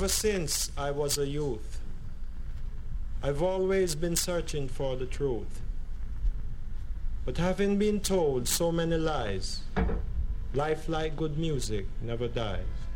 Ever since I was a youth, I've always been searching for the truth. But having been told so many lies, life like good music never dies.